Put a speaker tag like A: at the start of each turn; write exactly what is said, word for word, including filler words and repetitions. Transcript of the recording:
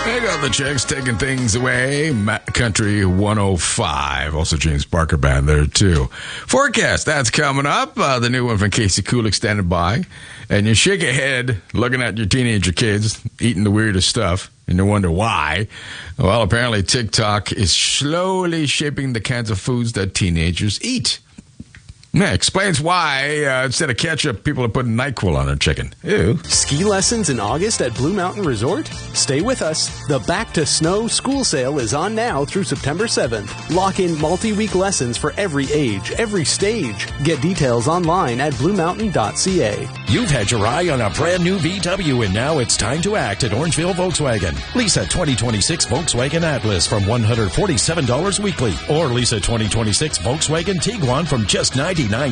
A: There go the Chicks taking things away. Matt Country one oh five. Also James Barker Band there, too. Forecast, that's coming up. Uh, the new one from Casey Kulik standing by. And you shake your head looking at your teenager kids eating the weirdest stuff. And you wonder why. Well, apparently TikTok is slowly shaping the kinds of foods that teenagers eat. Yeah, explains why uh, instead of ketchup, people are putting NyQuil on their chicken. Ew.
B: Ski lessons in August at Blue Mountain Resort? Stay with us. The Back to Snow school sale is on now through September seventh. Lock in multi-week lessons for every age, every stage. Get details online at blue mountain dot c a.
C: You've had your eye on a brand new V W, and now it's time to act at Orangeville Volkswagen. Lease a twenty twenty-six Volkswagen Atlas from one hundred forty-seven dollars weekly, or lease a twenty twenty-six Volkswagen Tiguan from just ninety-nine dollars